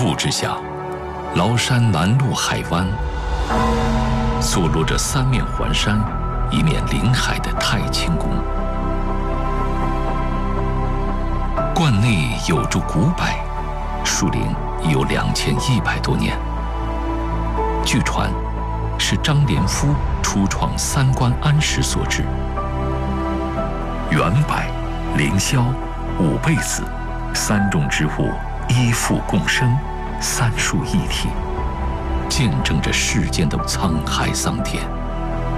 雾之下，崂山南麓海湾，坐落着三面环山、一面临海的太清宫。观内有株古柏，树龄已有2100多年。据传，是张连夫初创三官庵时所制。圆柏、凌霄、五倍子三种植物依附共生，三树一体，见证着世间的沧海桑田。